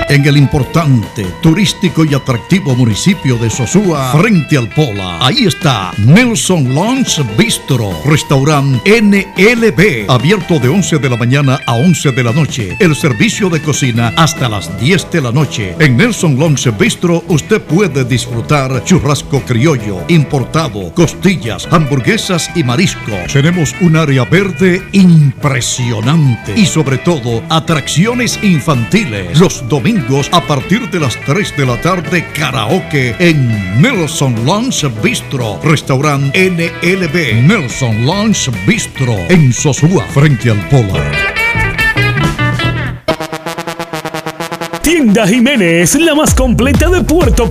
en el importante, turístico y atractivo municipio de Sosúa, frente al Pola. Ahí está Nelson Lounge Bistro, restaurante NLB, abierto de 11 de la mañana a 11 de la noche. El servicio de cocina hasta las 10 de la noche. En Nelson Lounge Bistro usted puede disfrutar churrasco criollo, importado, costillas, hamburguesas y mariscos. Tenemos un área verde impresionante y sobre todo atracciones infantiles. Los domingos a partir de las 3 de la tarde, karaoke en Nelson Lounge Bistro, restaurante NLB. Nelson Lounge Bistro en Sosúa, frente al Pola. Tienda Jiménez, la más completa de Puerto